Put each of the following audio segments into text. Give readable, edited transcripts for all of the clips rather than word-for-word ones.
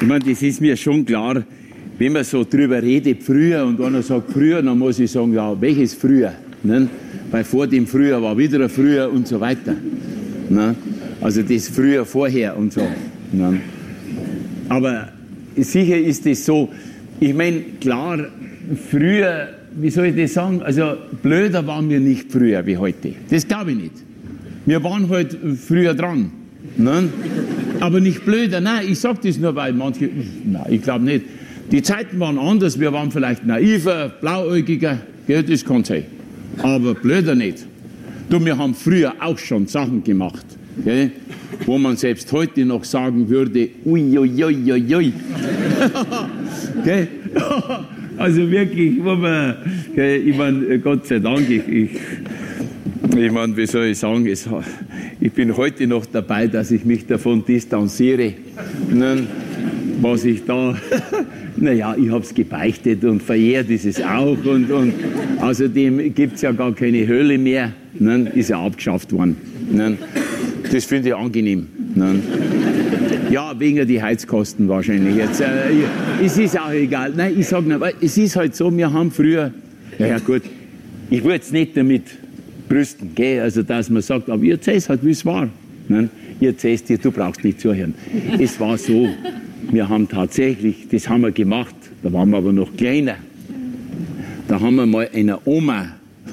Ich meine, das ist mir schon klar, wenn man so drüber redet, früher, und einer sagt früher, dann muss ich sagen, ja, welches früher? Ne? Weil vor dem Früher war wieder ein Früher und so weiter. Ne? Also das Früher vorher und so. Ne? Aber sicher ist es so, ich meine, klar, früher, wie soll ich das sagen, also blöder waren wir nicht früher wie heute. Das glaube ich nicht. Wir waren halt früher dran. Ne? Aber nicht blöder, nein, ich sage das nur, weil manche, nein, ich glaube nicht. Die Zeiten waren anders, wir waren vielleicht naiver, blauäugiger, gell, das kann sein. Aber blöder nicht. Du, wir haben früher auch schon Sachen gemacht, gell, wo man selbst heute noch sagen würde, uiuiuiui. Also wirklich, wo man, gell, ich meine, Gott sei Dank, ich meine, wie soll ich sagen, ich bin heute noch dabei, dass ich mich davon distanziere, ne, was ich da, naja, ich habe es gebeichtet und verjährt ist es auch und außerdem gibt es ja gar keine Hölle mehr, ne, ist ja abgeschafft worden. Ne. Das finde ich angenehm. Ne. Ja, wegen die Heizkosten wahrscheinlich jetzt. Es ist auch egal. Nein, ich sage nur, es ist halt so, wir haben früher, ja gut, ich will jetzt nicht damit brüsten, gell? Also dass man sagt, aber ihr erzählt halt, wie es war. Ne? Ihr erzählst dir, du brauchst nicht zuhören. Es war so, wir haben tatsächlich, das haben wir gemacht, da waren wir aber noch kleiner. Da haben wir mal einer Oma,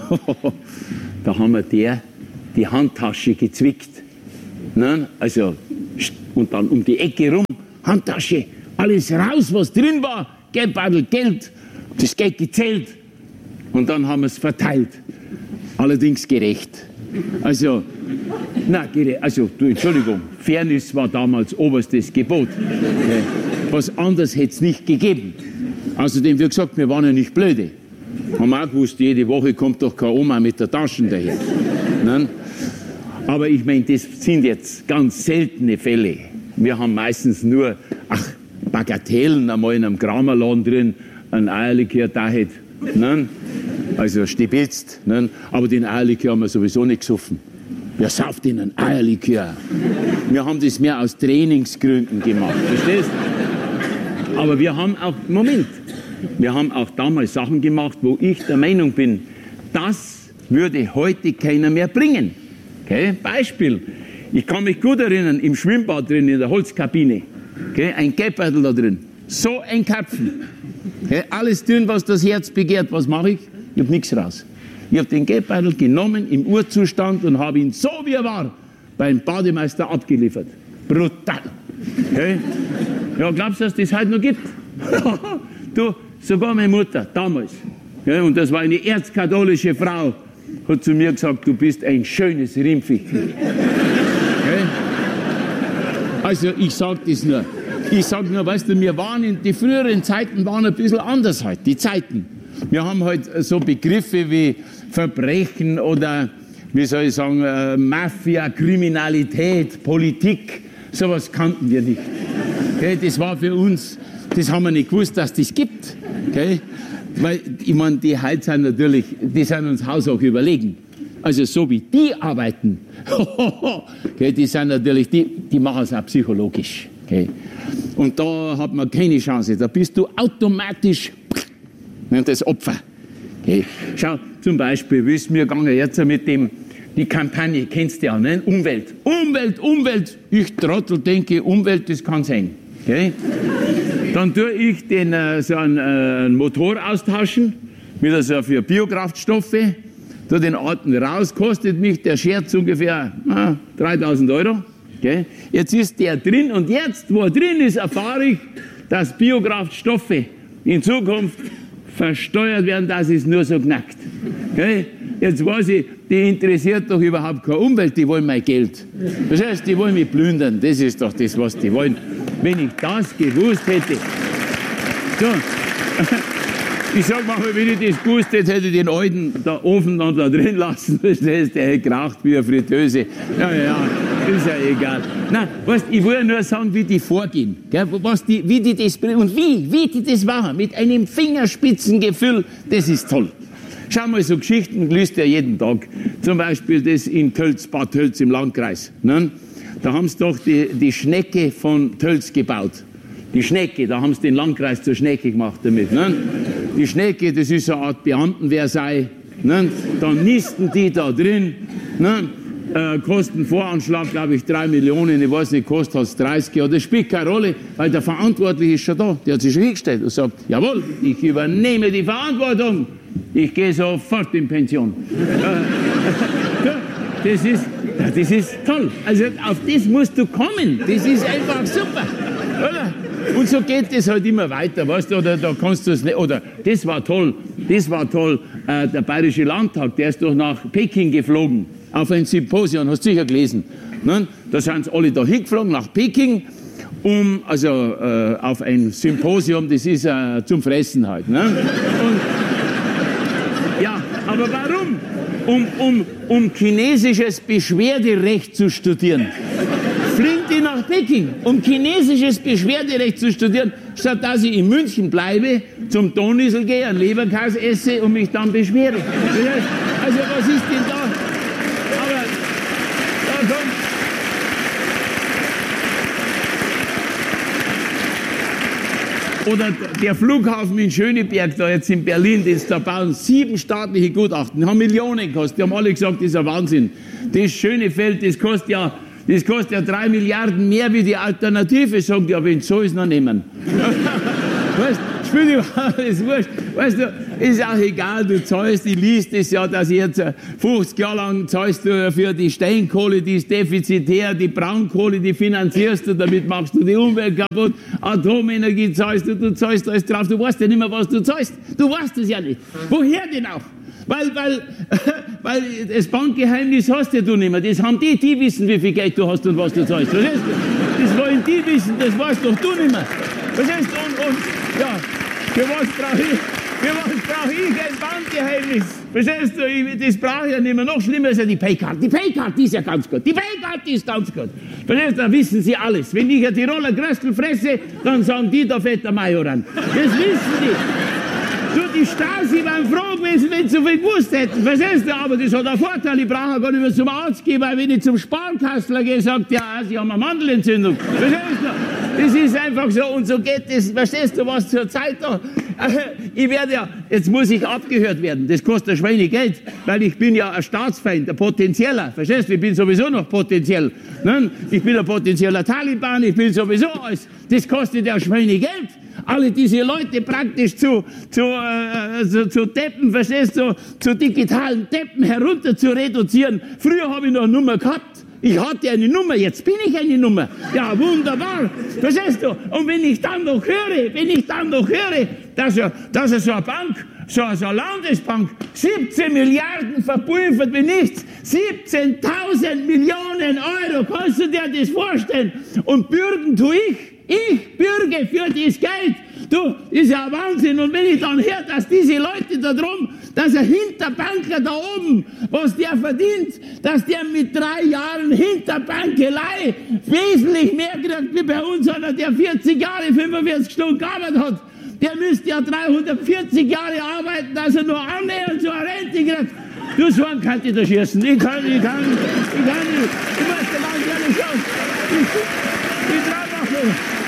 da haben wir die Handtasche gezwickt. Ne? Also, und dann um die Ecke rum, Handtasche, alles raus, was drin war, Geldbeutel, Geld, das Geld gezählt. Und dann haben wir es verteilt. Allerdings gerecht. Also, Entschuldigung, Fairness war damals oberstes Gebot. Was anderes hätte es nicht gegeben. Außerdem, wie gesagt, wir waren ja nicht blöde. Haben auch gewusst, jede Woche kommt doch keine Oma mit der Tasche daher. Nein? Aber ich meine, das sind jetzt ganz seltene Fälle. Wir haben meistens nur, Bagatellen, einmal in einem Kramerladen drin, ein Eierlikör da hätte. Nein? Also stibitzt, ne? Aber den Eierlikör haben wir sowieso nicht gesoffen. Wer sauft denn einen Eierlikör? Wir haben das mehr aus Trainingsgründen gemacht, verstehst du? Aber wir haben auch damals Sachen gemacht, wo ich der Meinung bin, das würde heute keiner mehr bringen. Okay? Beispiel, ich kann mich gut erinnern, im Schwimmbad drin, in der Holzkabine, okay? Ein Geldbeutel da drin, so ein Kapfen, okay? Alles drin, was das Herz begehrt, was mache ich? Ich habe nichts raus. Ich habe den Geldbeutel genommen im Urzustand und habe ihn so wie er war beim Bademeister abgeliefert. Brutal. Okay? Ja, glaubst du, dass das heute noch gibt? Du, sogar meine Mutter damals, okay, und das war eine erzkatholische Frau, hat zu mir gesagt, du bist ein schönes Rimpfichen. Okay? Also ich sage das nur. Ich sage nur, weißt du, die früheren Zeiten waren ein bisschen anders halt, die Zeiten. Wir haben halt so Begriffe wie Verbrechen oder, wie soll ich sagen, Mafia, Kriminalität, Politik, sowas kannten wir nicht. Okay, das war für uns, das haben wir nicht gewusst, dass das gibt. Okay? Weil, ich meine, die heute sind natürlich, die sind uns haushoch überlegen. Also so wie die arbeiten, okay, die sind natürlich, die machen es auch psychologisch. Okay? Und da hat man keine Chance, da bist du automatisch das Opfer. Okay. Schau, zum Beispiel, wie es mir gegangen jetzt mit die Kampagne, kennst du ja, ne? Umwelt. Umwelt. Ich Trottel denke, Umwelt, das kann sein. Okay. Dann tue ich so einen Motor austauschen, wieder so für Biokraftstoffe, tue den alten raus, kostet mich der Scherz ungefähr 3.000 Euro. Okay. Jetzt ist der drin und jetzt, wo er drin ist, erfahre ich, dass Biokraftstoffe in Zukunft versteuert werden, das ist nur so knackt. Okay? Jetzt weiß ich, die interessiert doch überhaupt keine Umwelt, die wollen mein Geld. Das heißt, die wollen mich plündern, das ist doch das, was die wollen. Wenn ich das gewusst hätte. So. Ich sag mal, wenn ich das gewusst hätte, hätte ich den alten Ofen dann da drin lassen. Das heißt, der hätte geraucht wie eine Fritteuse. Ja, ist ja egal. Nein, weißt, ich will ja nur sagen, wie die vorgehen. Gell? Wie die das bringen und wie die das machen. Mit einem Fingerspitzengefühl, das ist toll. Schau mal, so Geschichten liest ja jeden Tag. Zum Beispiel das in Tölz, Bad Tölz im Landkreis. Ne? Da haben sie doch die Schnecke von Tölz gebaut. Die Schnecke, da haben sie den Landkreis zur Schnecke gemacht damit. Ne? Die Schnecke, das ist so eine Art Beamtenversei. Ne? Dann nisten die da drin. Ne? Kostenvoranschlag, glaube ich, 3 Millionen. Ich weiß nicht, kostet es 30. Ja, das spielt keine Rolle, weil der Verantwortliche ist schon da. Der hat sich schon hingestellt und sagt, jawohl, ich übernehme die Verantwortung. Ich gehe sofort in Pension. Das ist toll. Also auf das musst du kommen. Das ist einfach super. Oder? Und so geht es halt immer weiter, weißt du, oder da kannst du es nicht, oder das war toll, der Bayerische Landtag, der ist doch nach Peking geflogen, auf ein Symposium, hast du sicher gelesen, ne? Da sind sie alle da hingeflogen, nach Peking, auf ein Symposium, das ist zum Fressen halt, ne? Und, ja, aber warum? Um chinesisches Beschwerderecht zu studieren. Fliegen die nach Peking, um chinesisches Beschwerderecht zu studieren, statt dass ich in München bleibe, zum Tonissel gehe, einen Leberkäse esse und mich dann beschwere. Also was ist denn da? Aber da kommt... Oder der Flughafen in Schöneberg, da jetzt in Berlin, da bauen 7 staatliche Gutachten, haben Millionen gekostet. Die haben alle gesagt, das ist ein Wahnsinn. Das Schönefeld, das kostet ja 3 Milliarden mehr wie die Alternative, sagen die, aber wenn es so ist, noch nehmen. Weißt du, spielt überhaupt alles wurscht. Weißt du, ist auch egal, du zahlst, ich liest das ja, dass jetzt 50 Jahre lang zahlst du für die Steinkohle, die ist defizitär, die Braunkohle, die finanzierst du, damit machst du die Umwelt kaputt, Atomenergie zahlst du zahlst alles drauf, du weißt ja nicht mehr, was du zahlst. Du weißt es ja nicht. Woher denn auch? Weil das Bankgeheimnis hast ja du nicht mehr. Das haben die wissen, wie viel Geld du hast und was du zahlst. Verstehst du? Das wollen die wissen, das weißt doch du nicht mehr. Verstehst du? Und ja, für was brauche ich ein Bankgeheimnis? Verstehst du? Das brauche ich ja nicht mehr. Noch schlimmer ist ja die Paycard. Die Paycard, die ist ja ganz gut. Die Paycard, die ist ganz gut. Verstehst du? Da wissen sie alles. Wenn ich ein Tiroler Gröstel fresse, dann sagen die, da fährt der Majoran. Das wissen die. Du, die Stasi waren froh gewesen, wenn sie so viel gewusst hätten. Verstehst du? Aber das hat einen Vorteil. Ich brauche gar nicht mehr zum Arzt gehen, weil wenn ich zum Sparkassler gehe, sagt ja, sie haben eine Mandelentzündung. Verstehst du? Das ist einfach so. Und so geht das. Verstehst du, was zur Zeit da? Ich werde ja, jetzt muss ich abgehört werden. Das kostet ein Schweine Geld, weil ich bin ja ein Staatsfeind, ein potenzieller. Verstehst du? Ich bin sowieso noch potenziell. Ne? Ich bin ein potenzieller Taliban, ich bin sowieso alles. Das kostet ja ein Schweine Geld. Alle diese Leute praktisch zu Deppen, verstehst du, zu digitalen Deppen herunter zu reduzieren. Früher habe ich noch eine Nummer gehabt. Ich hatte eine Nummer, jetzt bin ich eine Nummer. Ja, wunderbar. Verstehst du? Und wenn ich dann noch höre, dass so eine Bank, so eine Landesbank, 17 Milliarden verpulvert wie nichts, 17.000 Millionen Euro, kannst du dir das vorstellen? Und bürgen tue ich. Ich bürge für das Geld. Du, ist ja Wahnsinn. Und wenn ich dann höre, dass diese Leute da drum, dass ein Hinterbankler da oben, was der verdient, dass der mit 3 Jahren Hinterbankelei wesentlich mehr kriegt wie bei uns einer, der 40 Jahre, 45 Stunden gearbeitet hat. Der müsste ja 340 Jahre arbeiten, dass er nur annähernd so eine Rente kriegt. Du, so einen kann ich da schießen. Ich kann nicht. Ich muss dir ganz ehrlich sagen. Ich trau